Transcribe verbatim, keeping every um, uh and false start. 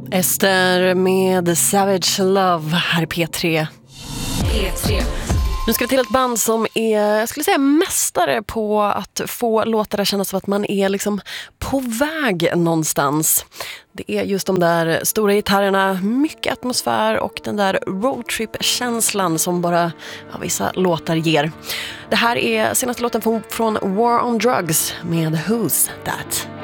Ester med Savage Love här i P tre. P tre. Nu ska vi till ett band som är, jag skulle säga, mästare på att få låtar att kännas som att man är liksom på väg någonstans. Det är just de där stora gitarrerna, mycket atmosfär och den där roadtrip-känslan som bara ja, vissa låtar ger. Det här är senaste låten från War on Drugs med Who's That?